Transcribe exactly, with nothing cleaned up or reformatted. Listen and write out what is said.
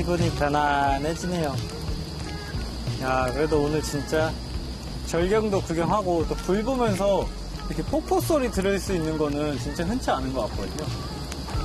기분이 편안해지네요. 야, 그래도 오늘 진짜 절경도 구경하고 또 불 보면서 이렇게 폭포 소리 들을 수 있는 거는 진짜 흔치 않은 것 같거든요.